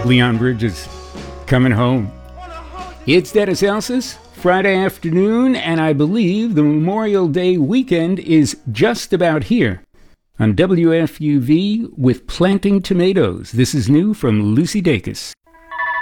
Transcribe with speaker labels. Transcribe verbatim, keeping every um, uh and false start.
Speaker 1: Leon Bridges coming home. It's Dennis Elsas, Friday afternoon, and I believe the Memorial Day weekend is just about here. On W F U V with Planting Tomatoes. This is new from Lucy Dacus.